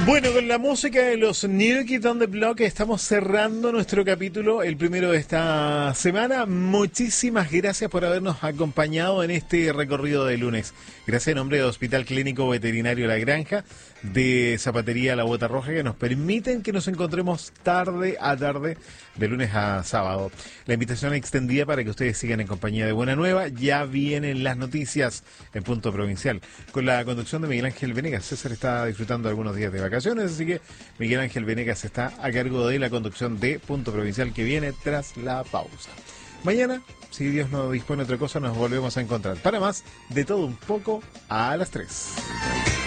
Bueno, con la música de los New Kids on the Block estamos cerrando nuestro capítulo, el primero de esta semana. Muchísimas gracias por habernos acompañado en este recorrido de lunes. Gracias en nombre de Hospital Clínico Veterinario La Granja, de Zapatería La Bota Roja, que nos permiten que nos encontremos tarde a tarde, de lunes a sábado. La invitación extendida para que ustedes sigan en compañía de Buena Nueva. Ya vienen las noticias en Punto Provincial, con la conducción de Miguel Ángel Venegas. César está disfrutando algunos días de vacaciones, así que Miguel Ángel Venegas está a cargo de la conducción de Punto Provincial, que viene tras la pausa. Mañana, si Dios no dispone otra cosa, nos volvemos a encontrar para más de todo un poco a las 3.